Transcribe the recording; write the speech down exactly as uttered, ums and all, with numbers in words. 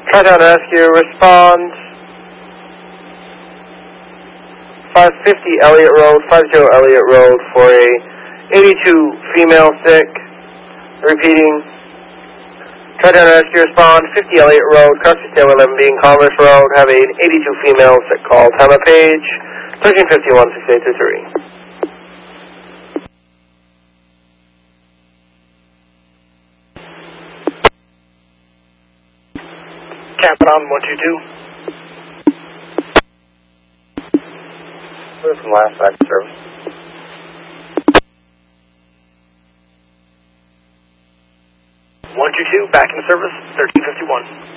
Tri-Town Rescue, respond five fifty Elliott Road, fifty Elliott Road for a eighty-two female sick. Repeating, Tri-Town Rescue, respond fifty Elliott Road, Crossing Stairway eleven B, Commerce Road, have an eighty-two female sick call. Time of page, thirteen fifty-one, six eight two three. Captain on one two two. From last back to service. one two two, back in service, thirteen fifty-one.